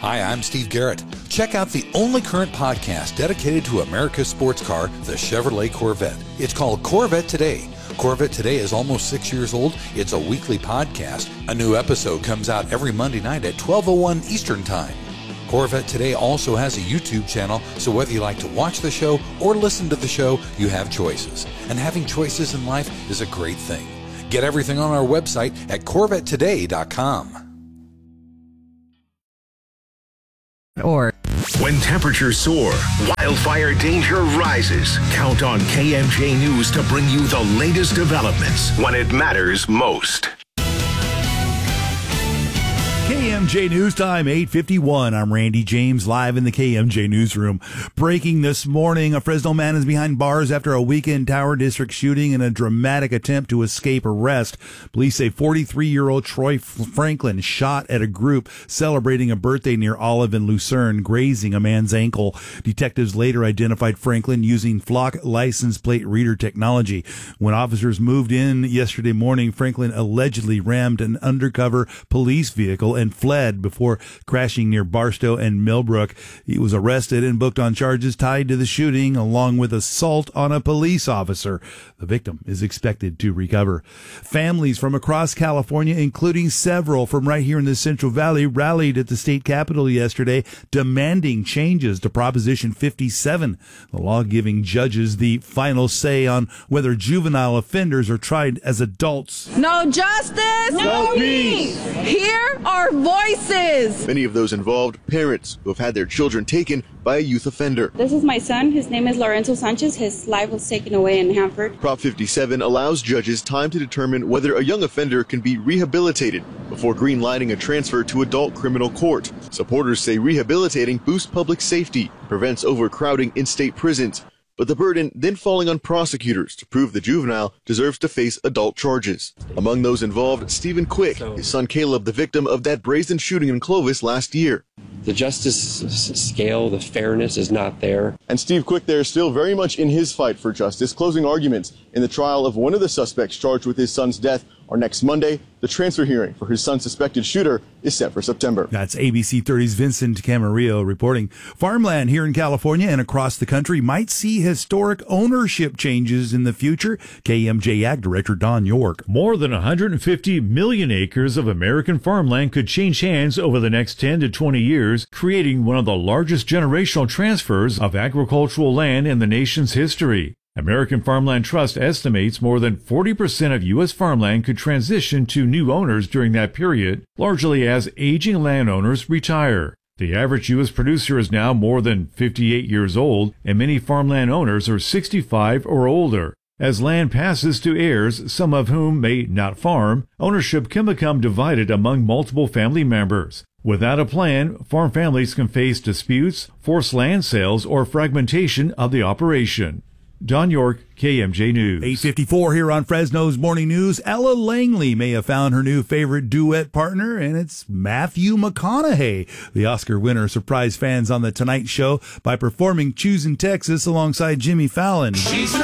Hi, I'm Steve Garrett. Check out the only current podcast dedicated to America's sports car, the Chevrolet Corvette. It's called Corvette Today. Corvette Today is almost 6 years old. It's a weekly podcast. A new episode comes out every Monday night at 12:01 Eastern Time. Corvette Today also has a YouTube channel, so whether you like to watch the show or listen to the show, you have choices. And having choices in life is a great thing. Get everything on our website at CorvetteToday.com. When temperatures soar, wildfire danger rises. Count on KMJ News to bring you the latest developments when it matters most. KMJ News Time, 8:51. I'm Randy James, live in the KMJ Newsroom. Breaking this morning, a Fresno man is behind bars after a weekend Tower District shooting in a dramatic attempt to escape arrest. Police say 43-year-old Troy Franklin shot at a group celebrating a birthday near Olive and Lucerne, grazing a man's ankle. Detectives later identified Franklin using Flock license plate reader technology. When officers moved in yesterday morning, Franklin allegedly rammed an undercover police vehicle and fled before crashing near Barstow and Millbrook. He was arrested and booked on charges tied to the shooting, along with assault on a police officer. The victim is expected to recover. Families from across California, including several from right here in the Central Valley, rallied at the state capitol yesterday, demanding changes to Proposition 57, the law giving judges the final say on whether juvenile offenders are tried as adults. No justice, no peace. Here are voices. Many of those involved, parents who have had their children taken by a youth offender. This is my son. His name is Lorenzo Sanchez. His life was taken away in Hanford. Prop 57 allows judges time to determine whether a young offender can be rehabilitated before greenlighting a transfer to adult criminal court. Supporters say rehabilitating boosts public safety, prevents overcrowding in state prisons, but the burden then falling on prosecutors to prove the juvenile deserves to face adult charges. Among those involved, Stephen Quick, his son Caleb, the victim of that brazen shooting in Clovis last year. The justice scale, the fairness is not there. And Steve Quick there is still very much in his fight for justice. Closing arguments in the trial of one of the suspects charged with his son's death are next Monday. The transfer hearing for his son's suspected shooter is set for September. That's ABC 30's Vincent Camarillo reporting. Farmland here in California and across the country might see historic ownership changes in the future. KMJ Ag Director Don York. More than 150 million acres of American farmland could change hands over the next 10 to 20 years, creating one of the largest generational transfers of agricultural land in the nation's history. American Farmland Trust estimates more than 40% of U.S. farmland could transition to new owners during that period, largely as aging landowners retire. The average U.S. producer is now more than 58 years old, and many farmland owners are 65 or older. As land passes to heirs, some of whom may not farm, ownership can become divided among multiple family members. Without a plan, farm families can face disputes, forced land sales, or fragmentation of the operation. Don York, KMJ News. 8:54 here on Fresno's Morning News. Ella Langley may have found her new favorite duet partner, and it's Matthew McConaughey. The Oscar winner surprised fans on The Tonight Show by performing Choosing Texas alongside Jimmy Fallon. She's